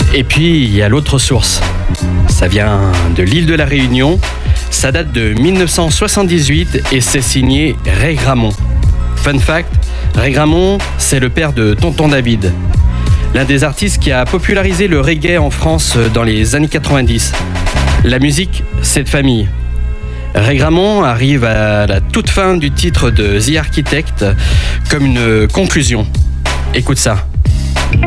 Et puis, il y a l'autre source. Ça vient de l'île de la Réunion. Ça date de 1978 et c'est signé Ray Gramont. Fun fact, Ray Gramont, c'est le père de Tonton David, l'un des artistes qui a popularisé le reggae en France dans les années 90. La musique, c'est de famille. Ray Gramont arrive à la toute fin du titre de The Architect comme une conclusion. Écoute ça.